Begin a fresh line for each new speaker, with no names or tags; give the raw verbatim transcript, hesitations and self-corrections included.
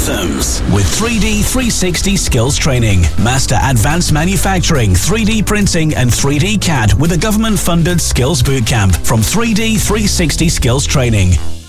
Anthems with three D three sixty skills training. Master advanced manufacturing, three D printing and three D C A D with a government-funded skills bootcamp from three D three sixty skills training.